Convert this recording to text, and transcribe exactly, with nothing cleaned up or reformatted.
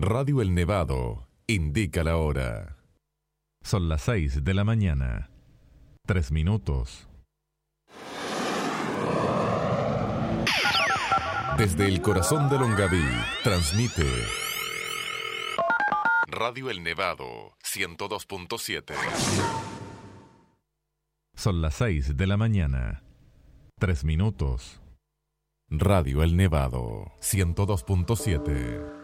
Radio El Nevado indica la hora. Son las seis de la mañana. Tres minutos. Desde el corazón de Longaví, transmite Radio El Nevado, ciento dos punto siete. Son las seis de la mañana. Tres minutos. Radio El Nevado, ciento dos punto siete.